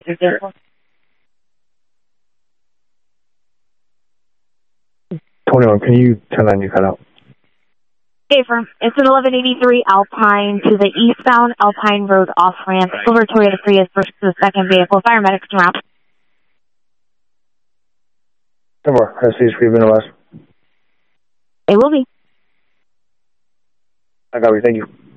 21, can you turn on your cutout? Okay, firm. It's an 1183 Alpine to the eastbound Alpine Road off-ramp. Silver Toyota Prius versus the second vehicle. Fire medics come out. 10 more. SC's for you, West. It will be. I got you. Thank you.